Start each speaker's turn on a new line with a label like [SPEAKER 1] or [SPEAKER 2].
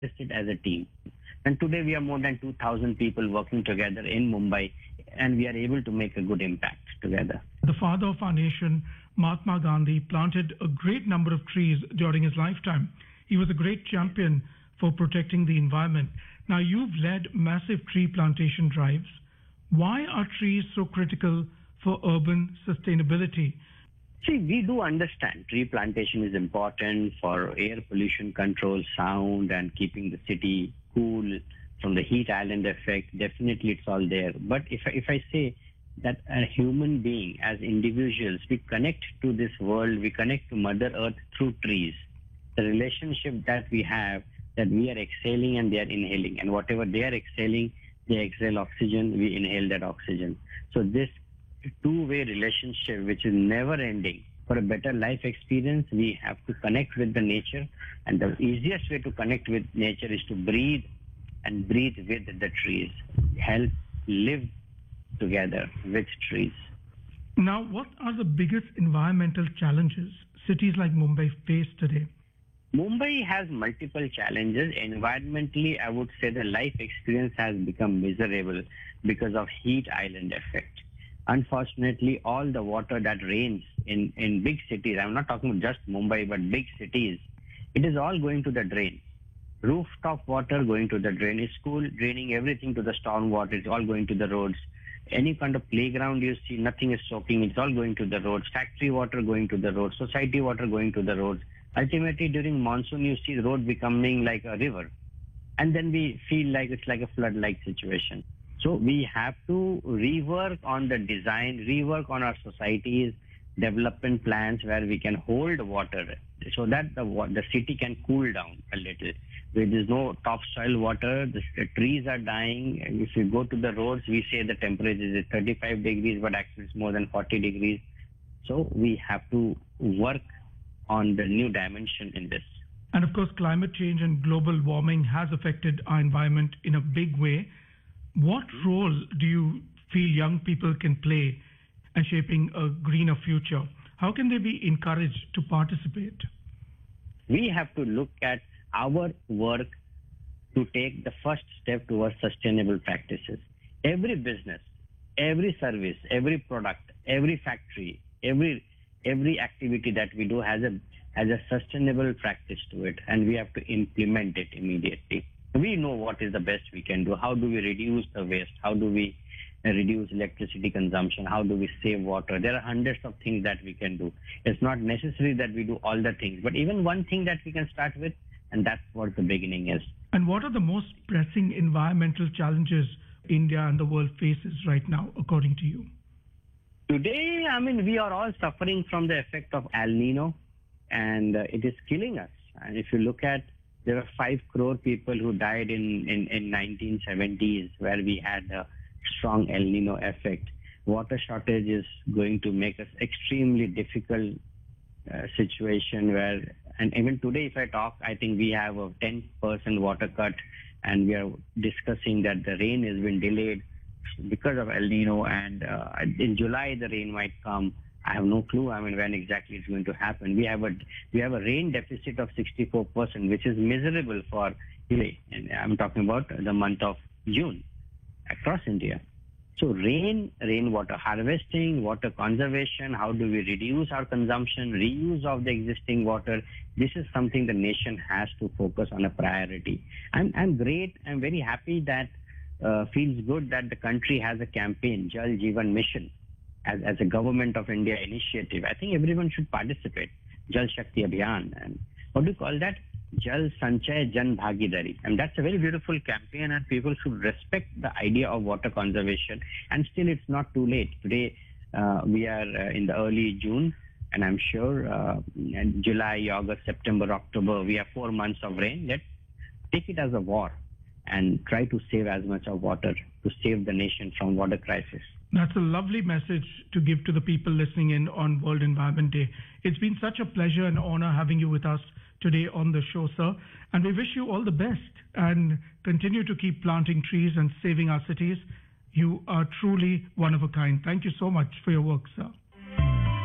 [SPEAKER 1] existed as a team. And today we are more than 2,000 people working together in Mumbai, and we are able to make a good impact together.
[SPEAKER 2] The father of our nation, Mahatma Gandhi, planted a great number of trees during his lifetime. He was a great champion for protecting the environment. Now, you've led massive tree plantation drives. Why are trees so critical for urban sustainability?
[SPEAKER 1] See, we do understand tree plantation is important for air pollution control, sound, and keeping the city cool from the heat island effect. Definitely, it's all there. But if I say that a human being, as individuals, we connect to this world, we connect to Mother Earth through trees. The relationship that we have, that we are exhaling and they are inhaling, and whatever they are exhaling, they exhale oxygen, we inhale that oxygen. So this two-way relationship, which is never ending, for a better life experience, we have to connect with the nature, and the easiest way to connect with nature is to breathe and breathe with the trees. Help live together with trees.
[SPEAKER 2] Now, what are the biggest environmental challenges cities like Mumbai face today?
[SPEAKER 1] Mumbai has multiple challenges. Environmentally, I would say the life experience has become miserable because of heat island effect. Unfortunately, all the water that rains in big cities, I'm not talking about just Mumbai, but big cities, it is all going to the drain. Rooftop water going to the drain. School draining everything to the storm water. It's all going to the roads. Any kind of playground you see, nothing is soaking. It's all going to the roads. Factory water going to the roads. Society water going to the roads. Ultimately, during monsoon, you see the road becoming like a river. And then we feel like it's like a flood-like situation. So we have to rework on the design, rework on our society's development plans where we can hold water so that the city can cool down a little. There is no topsoil water, the trees are dying. And if you go to the roads, we say the temperature is 35 degrees, but actually it's more than 40 degrees. So we have to work on the new dimension in this.
[SPEAKER 2] And of course, climate change and global warming has affected our environment in a big way. What role do you feel young people can play in shaping a greener future? How can they be encouraged to participate?
[SPEAKER 1] We have to look at our work to take the first step towards sustainable practices. Every business, every service, every product, every factory, every activity that we do has a sustainable practice to it, and we have to implement it immediately. We know what is the best we can do. How do we reduce the waste? How do we reduce electricity consumption? How do we save water? There are hundreds of things that we can do. It's not necessary that we do all the things, but even one thing that we can start with, and that's what the beginning is.
[SPEAKER 2] And what are the most pressing environmental challenges India and the world faces right now, according to you?
[SPEAKER 1] Today, we are all suffering from the effect of El Nino, and it is killing us. And if you look at, there are 5 crore people who died in 1970s, where we had a strong El Nino effect. Water shortage is going to make us extremely difficult situation where, and even today if I talk, I think we have a 10% water cut, and we are discussing that the rain has been delayed because of El Nino, and in July the rain might come. I have no clue. When exactly it's going to happen. We have a rain deficit of 64%, which is miserable for India. And I'm talking about the month of June across India. So rainwater harvesting, water conservation. How do we reduce our consumption, reuse of the existing water? This is something the nation has to focus on a priority. I'm great. I'm very happy that feels good that the country has a campaign, Jal Jeevan Mission. As a government of India initiative, I think everyone should participate. Jal Shakti Abhiyan, and what do you call that? Jal Sanchay Jan Bhagidari. And that's a very beautiful campaign, and people should respect the idea of water conservation. And still, it's not too late. Today, we are in the early June, and I'm sure in July, August, September, October, we have 4 months of rain. Let's take it as a war and try to save as much of water to save the nation from water crisis.
[SPEAKER 2] That's a lovely message to give to the people listening in on World Environment Day. It's been such a pleasure and honor having you with us today on the show, sir. And we wish you all the best and continue to keep planting trees and saving our cities. You are truly one of a kind. Thank you so much for your work, sir.